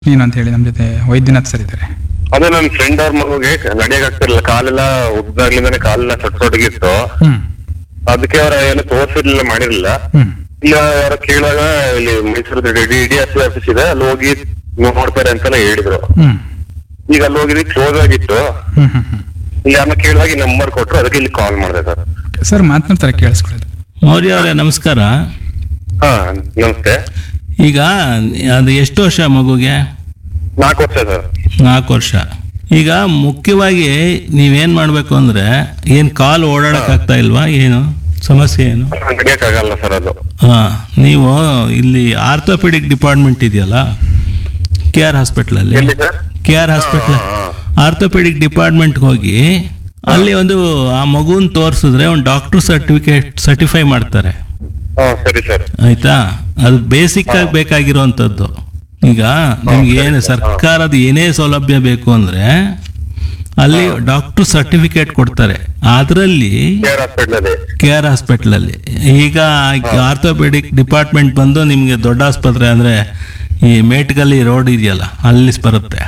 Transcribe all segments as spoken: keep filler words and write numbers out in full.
ನೀನು ಅಂತ ಹೇಳಿ ನಮ್ಮ ಜೊತೆ ವೈದ್ಯನಾಥ್ ಸರ್ ಇದ್ದಾರೆ. ಅದೇ ನನ್ನ ಫ್ರೆಂಡ್ ಅವ್ರ ಮಗುಗೆ ನಡೆಯಕ್ ಆಗ್ತಿರ್ಲಿಲ್ಲ, ಕಾಲೆಲ್ಲ ಉದ್ದಾಗ್ಲಿಂದಾನೆ ಕಾಲೆಲ್ಲ ಸೊಟ್ ಸೊಟ್ಟಗಿತ್ತು. ಹ್ಮ್ ಅದಕ್ಕೆ ಅವ್ರ ಏನು ತೋರ್ಸಿರ್ಲಿಲ್ಲ, ಮಾಡಿರ್ಲಿಲ್ಲ. ಹ್ಮ್ ಇಲ್ಲ ಅವ್ರ ಕೇಳಿದಾಗ ಇಲ್ಲಿ Mysuru D D S office ಇದೆ, ಅಲ್ಲಿ ಹೋಗಿ ನೋಡ್ತಾರೆ ಅಂತೆಲ್ಲ ಹೇಳಿದ್ರು. ಹ್ಮ್ ಈಗ ಅಲ್ಲಿ ಹೋಗಿದ್ವಿ, ಕ್ಲೋಸ್ ಆಗಿತ್ತು. ಹ್ಮ್ ಹ್ಮ್ ಹ್ಮ್ ಈಗ ಯಾರನ್ನ ಕೇಳಿದಾಗ ನಂಬರ್ ಕೊಟ್ರು, ಅದಕ್ಕೆ ಇಲ್ಲಿ ಕಾಲ್ ಮಾಡಿದೆ ಸರ್. ಸರ್ ಮಾತನಾಡ್ತಾರೆ, ಕೇಳಿಸ್ಕೊಳ್ಳೋದು. ಮೌರ್ಯ ಅವರೇ ನಮಸ್ಕಾರ. ಹಾ ನಮಸ್ತೆ. ಈಗ ಅದು ಎಷ್ಟು ವರ್ಷ ಮಗುಗೆ? ನಾಲ್ಕು ವರ್ಷ ಸರ್. ನಾಲ್ಕು ವರ್ಷ. ಈಗ ಮುಖ್ಯವಾಗಿ ನೀವೇನ್ ಮಾಡ್ಬೇಕು ಅಂದ್ರೆ, ಏನ್ ಕಾಲು ಓಡಾಡಕ್ ಆಗ್ತಾ ಇಲ್ವಾ? ಏನು ಸಮಸ್ಯೆ ಏನು? ನಡೆಯಕ್ ಆಗಲ್ಲ ಸರ್ ಅದು. ಹಾ, ನೀವು ಇಲ್ಲಿ ಆರ್ಥೋಪೆಡಿಕ್ ಡಿಪಾರ್ಟ್ಮೆಂಟ್ ಇದೆಯಲ್ಲ ಕೆ ಆರ್ ಹಾಸ್ಪಿಟಲ್ ಅಲ್ಲಿ, ಎಲ್ಲಿ sir? K R hospital orthopaedic department ಹೋಗಿ ಅಲ್ಲಿ ಒಂದು ಆ ಮಗುನ್ ತೋರಿಸಿದ್ರೆ ಒಂದು ಡಾಕ್ಟರ್ ಸರ್ಟಿಫಿಕೇಟ್ ಸರ್ಟಿಫೈ ಮಾಡ್ತಾರೆ. ಹಾ ಸರಿ ಸರ್. ಆಯ್ತಾ? ಅದು ಬೇಸಿಕ್ ಆಗಿ ಬೇಕಾಗಿರುವಂತದ್ದು. ಈಗ ನಿಮ್ಗೆ ಏನು ಸರ್ಕಾರದ ಏನೇ ಸೌಲಭ್ಯ ಬೇಕು ಅಂದ್ರೆ ಅಲ್ಲಿ ಡಾಕ್ಟರ್ ಸರ್ಟಿಫಿಕೇಟ್ ಕೊಡ್ತಾರೆ. ಅದರಲ್ಲಿ ಕೆ ಆರ್ ಹಾಸ್ಪಿಟಲ್ ಅಲ್ಲಿ ಈಗ ಆರ್ಥೋಪೆಡಿಕ್ ಡಿಪಾರ್ಟ್ಮೆಂಟ್ ಬಂದು ನಿಮ್ಗೆ ದೊಡ್ಡ ಆಸ್ಪತ್ರೆ ಅಂದ್ರೆ ಈ ಮೇಟ್ಗಲ್ಲಿ ರೋಡ್ ಇದೆಯಲ್ಲ ಅಲ್ಲಿ ಬರುತ್ತೆ.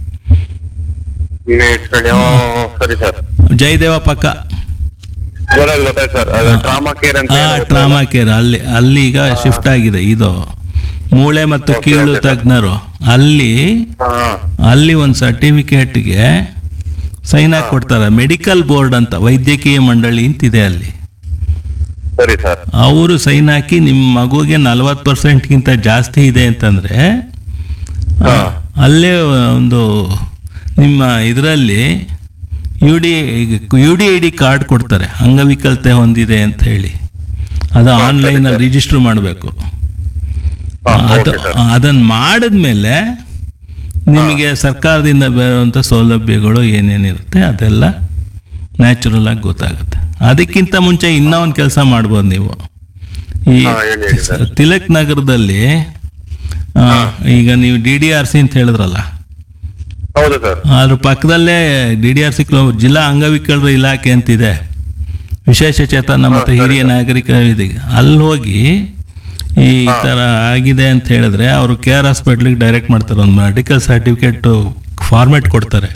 ಸರಿ ಸರ್. ಜಯದೇವ ಪಕ್ಕ ಸರ್ ಟ್ರಾಮಾ ಕೇರ್ ಅಂತ. ಟ್ರಾಮಾ ಕೇರ್ ಅಲ್ಲಿ ಅಲ್ಲಿ ಈಗ ಶಿಫ್ಟ್ ಆಗಿದೆ. ಇದು ಮೂಳೆ ಮತ್ತು ಕೀಳು ತಜ್ಞರು ಅಲ್ಲಿ ಅಲ್ಲಿ ಒಂದು ಸರ್ಟಿಫಿಕೇಟ್ಗೆ ಸೈನ್ ಹಾಕಿ ಕೊಡ್ತಾರೆ. ಮೆಡಿಕಲ್ ಬೋರ್ಡ್ ಅಂತ ವೈದ್ಯಕೀಯ ಮಂಡಳಿ ಅಂತಿದೆ ಅಲ್ಲಿ. ಸರಿ ಸರ್. ಅವರು ಸೈನ್ ಹಾಕಿ ನಿಮ್ಮ ಮಗುಗೆ ನಲವತ್ತು ಪರ್ಸೆಂಟ್ಗಿಂತ ಜಾಸ್ತಿ ಇದೆ ಅಂತಂದ್ರೆ ಅಲ್ಲೇ ಒಂದು ನಿಮ್ಮ ಇದರಲ್ಲಿ you D you D I D card ಕೊಡ್ತಾರೆ, ಅಂಗವಿಕಲತೆ ಹೊಂದಿದೆ ಅಂತ ಹೇಳಿ. ಅದು ಆನ್ಲೈನ್ ಅಲ್ಲಿ ರಿಜಿಸ್ಟರ್ ಮಾಡಬೇಕು. ಅದು ಅದನ್ನ ಮಾಡಿದ್ಮೇಲೆ ನಿಮಗೆ ಸರ್ಕಾರದಿಂದ ಬರುವಂಥ ಸೌಲಭ್ಯಗಳು ಏನೇನಿರುತ್ತೆ ಅದೆಲ್ಲ ನ್ಯಾಚುರಲ್ ಆಗಿ ಗೊತ್ತಾಗುತ್ತೆ. ಅದಕ್ಕಿಂತ ಮುಂಚೆ ಇನ್ನೂ ಒಂದು ಕೆಲಸ ಮಾಡ್ಬೋದು ನೀವು. ಈ ತಿಲಕ್ ನಗರದಲ್ಲಿ ಈಗ ನೀವು ಡಿ ಡಿ ಆರ್ ಸಿ ಅಂತ ಹೇಳಿದ್ರಲ್ಲ, ಹೌದು ಸರ್. ಅದ್ರ ಪಕ್ಕದಲ್ಲೇ ಡಿ ಡಿ ಆರ್ ಸಿ ಜಿಲ್ಲಾ ಅಂಗವಿಕಲರ ಇಲಾಖೆ ಅಂತಿದೆ, ವಿಶೇಷ ಚೇತನ ಮತ್ತು ಹಿರಿಯ ನಾಗರಿಕ ಇದೀಗ ಅಲ್ಲಿ ಹೋಗಿ ಈ ತರ ಆಗಿದೆ ಅಂತ ಹೇಳಿದ್ರೆ ಅವರು ಕೆ ಆರ್ ಹಾಸ್ಪಿಟ್ಲಿಗೆ ಡೈರೆಕ್ಟ್ ಮಾಡ್ತಾರೆ. ಒಂದು ಮೆಡಿಕಲ್ ಸರ್ಟಿಫಿಕೇಟ್ ಫಾರ್ಮೆಟ್ ಕೊಡ್ತಾರೆ.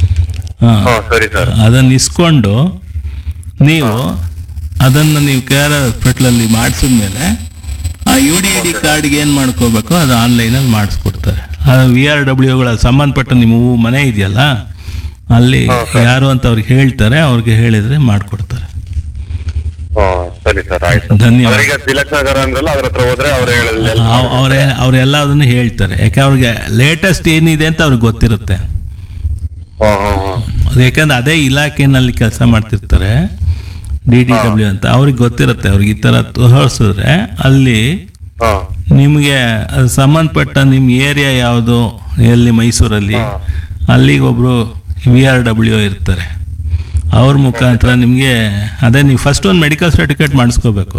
ಅದನ್ನ ಇಸ್ಕೊಂಡು ನೀವು ಅದನ್ನು ನೀವು ಕೆ ಆರ್ ಹಾಸ್ಪಿಟ್ಲಲ್ಲಿ ಮಾಡಿಸಿದ್ಮೇಲೆ ಆ ಯು ಡಿ ಐ ಡಿ ಕಾರ್ಡ್ಗೆ ಏನು ಮಾಡ್ಕೋಬೇಕು ಅದು ಆನ್ಲೈನಲ್ಲಿ ಮಾಡಿಸ್ಕೊಡ್ತಾರೆ. ವಿ ಆರ್ ಡಬ್ಲ್ಯೂಗಳ ಸಂಬಂಧಪಟ್ಟ ನಿಮ್ಮ ಮನೆ ಇದೆಯಲ್ಲ ಅಲ್ಲಿ ಯಾರು ಅಂತ ಅವ್ರಿಗೆ ಹೇಳ್ತಾರೆ, ಅವ್ರಿಗೆ ಹೇಳಿದ್ರೆ ಮಾಡಿಕೊಡ್ತಾರೆ. ಸರಿ ಸರ್, ಆಯ್ತು. ಧನ್ಯವಾದ. ತಿಲಕ್ ನಗರ ಅಂದ್ರಲ್ಲ, ಅವ್ರ ಹತ್ರ ಹೋದ್ರೆ ಅವರೇ ಅವರೇ ಅವರೆಲ್ಲ ಅದನ್ನು ಹೇಳ್ತಾರೆ. ಯಾಕೆ ಅವ್ರಿಗೆ ಲೇಟೆಸ್ಟ್ ಏನಿದೆ ಅಂತ ಅವ್ರಿಗೆ ಗೊತ್ತಿರುತ್ತೆ. ಯಾಕಂದ್ರೆ ಅದೇ ಇಲಾಖೆನಲ್ಲಿ ಕೆಲಸ ಮಾಡ್ತಿರ್ತಾರೆ, ಡಿ ಡಿ ಡಬ್ಲ್ಯೂ ಅಂತ. ಅವ್ರಿಗೆ ಗೊತ್ತಿರುತ್ತೆ. ಅವ್ರಿಗೆ ಈ ತರ ತೋರಿಸಿದ್ರೆ ಅಲ್ಲಿ ನಿಮಗೆ ಅದು ಸಂಬಂಧಪಟ್ಟ ನಿಮ್ಮ ಏರಿಯಾ ಯಾವುದು, ಎಲ್ಲಿ ಮೈಸೂರಲ್ಲಿ, ಅಲ್ಲಿಗೆ ಒಬ್ರು ವಿ ಆರ್ ಡಬ್ಲ್ಯೂ ಇರ್ತಾರೆ. ಅವ್ರ ಮುಖಾಂತರ ನಿಮಗೆ ಅದೇ ನೀವು ಫಸ್ಟ್ ಒಂದು ಮೆಡಿಕಲ್ ಸರ್ಟಿಫಿಕೇಟ್ ಮಾಡಿಸ್ಕೋಬೇಕು.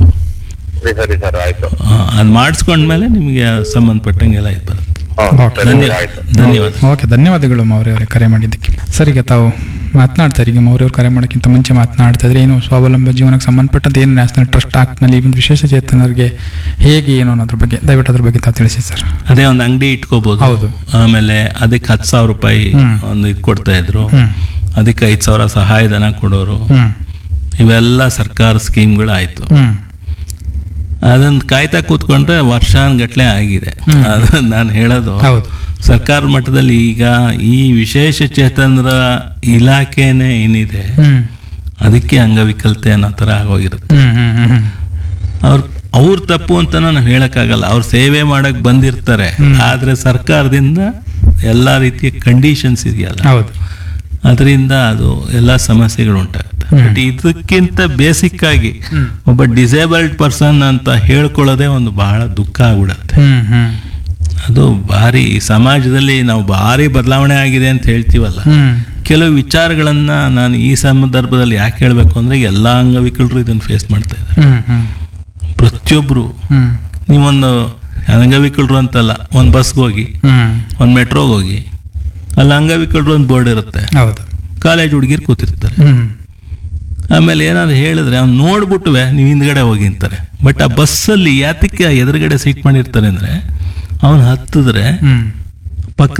ಅದು ಮಾಡಿಸ್ಕೊಂಡ್ಮೇಲೆ ನಿಮಗೆ ಸಂಬಂಧಪಟ್ಟಂಗೆಲ್ಲ ಇದು ಬರುತ್ತೆ. ಧನ್ಯವಾದ. ಓಕೆ, ಧನ್ಯವಾದಗಳು ಮೌರ್ಯ ಅವರೇ ಕರೆ ಮಾಡಿದ್ದಕ್ಕೆ. ಸರ್, ಈಗ ತಾವು ಮಾತನಾಡ್ತಾರೆ, ಈಗ ಮೌರ್ಯ ಅವರು ಕರೆ ಮಾಡೋಕ್ಕಿಂತ ಮುಂಚೆ ಮಾತನಾಡ್ತಾ ಇದ್ರೆ ಏನು ಸ್ವಾವಲಂಬಿ ಜೀವನಕ್ಕೆ ಸಂಬಂಧಪಟ್ಟದ್ದು ಏನು ನ್ಯಾಷನಲ್ ಟ್ರಸ್ಟ್ ಆಕ್ಟ್ನಲ್ಲಿ ಒಂದು ವಿಶೇಷ ಚೇತನರಿಗೆ ಹೇಗೆ ಏನು ಅನ್ನೋದ್ರ ಬಗ್ಗೆ ದಯವಿಟ್ಟು ಅದ್ರ ಬಗ್ಗೆ ತಾವು ತಿಳಿಸಿ ಸರ್. ಅದೇ ಒಂದು ಅಂಗಡಿ ಇಟ್ಕೋಬಹುದು. ಹೌದು. ಆಮೇಲೆ ಅದಕ್ಕೆ ಹತ್ತು ಸಾವಿರ ರೂಪಾಯಿ ಒಂದು ಇದು ಕೊಡ್ತಾ ಇದ್ರು, ಅದಕ್ಕೆ ಐದು ಸಾವಿರ ಸಹಾಯಧನ ಕೊಡೋರು. ಇವೆಲ್ಲ ಸರ್ಕಾರ ಸ್ಕೀಮ್ಗಳು ಆಯ್ತು. ಅದನ್ನ ಕಾಯ್ತಾ ಕೂತ್ಕೊಂಡ್ರೆ ವರ್ಷಾನ್ಗಟ್ಲೆ ಆಗಿದೆ. ಅದು ನಾನು ಹೇಳೋದು ಸರ್ಕಾರ ಮಟ್ಟದಲ್ಲಿ ಈಗ ಈ ವಿಶೇಷ ಚೇತನರ ಇಲಾಖೆನೇ ಏನಿದೆ ಅದಕ್ಕೆ ಅಂಗವಿಕಲತೆ ಅನ್ನೋ ಥರ ಆಗೋಗಿರುತ್ತೆ. ಅವ್ರ ಅವ್ರ ತಪ್ಪು ಅಂತ ನಾವು ಹೇಳಕ್ಕಾಗಲ್ಲ. ಅವ್ರು ಸೇವೆ ಮಾಡಕ್ ಬಂದಿರ್ತಾರೆ, ಆದ್ರೆ ಸರ್ಕಾರದಿಂದ ಎಲ್ಲಾ ರೀತಿಯ ಕಂಡೀಷನ್ಸ್ ಇದೆಯಲ್ಲ, ಅದರಿಂದ ಅದು ಎಲ್ಲ ಸಮಸ್ಯೆಗಳು ಉಂಟಾಗುತ್ತೆ. ಬಟ್ ಇದಕ್ಕಿಂತ ಬೇಸಿಕ್ ಆಗಿ ಒಬ್ಬ ಡಿಸೇಬಲ್ಡ್ ಪರ್ಸನ್ ಅಂತ ಹೇಳ್ಕೊಳ್ಳೋದೇ ಒಂದು ಬಹಳ ದುಃಖ ಆಗ್ಬಿಡತ್ತೆ. ಅದು ಭಾರಿ ಸಮಾಜದಲ್ಲಿ ನಾವು ಭಾರಿ ಬದಲಾವಣೆ ಆಗಿದೆ ಅಂತ ಹೇಳ್ತೀವಲ್ಲ, ಕೆಲವು ವಿಚಾರಗಳನ್ನ ನಾನು ಈ ಸಂದರ್ಭದಲ್ಲಿ ಯಾಕೆ ಹೇಳ್ಬೇಕು ಅಂದ್ರೆ ಎಲ್ಲಾ ಅಂಗವಿಕಲರು ಇದನ್ನು ಫೇಸ್ ಮಾಡ್ತಾ ಇದ್ದಾರೆ. ಪ್ರತಿಯೊಬ್ರು ನೀವೊಂದು ಅಂಗವಿಕಲರು ಅಂತಲ್ಲ, ಒಂದು ಬಸ್ಗೆ ಹೋಗಿ, ಒಂದು ಮೆಟ್ರೋಗೆ ಹೋಗಿ, ಅಲ್ಲಿ ಅಂಗವಿಕಲರು ಒಂದು ಬೋರ್ಡ್ ಇರುತ್ತೆ, ಕಾಲೇಜ್ ಹುಡುಗಿರು ಕೂತಿರ್ತಾರೆ. ಆಮೇಲೆ ಏನಾದ್ರು ಹೇಳಿದ್ರೆ ಅವ್ನು ನೋಡ್ಬಿಟ್ಟುವೆ ನೀವು ಹಿಂದ್ಗಡೆ ಹೋಗಿ ಅಂತಾರೆ. ಬಟ್ ಆ ಬಸ್ಸಲ್ಲಿ ಯಾತಕ್ಕೆ ಎದುರುಗಡೆ ಸೀಟ್ ಮಾಡಿರ್ತಾರೆ ಅಂದ್ರೆ ಅವನು ಹತ್ತಿದ್ರೆ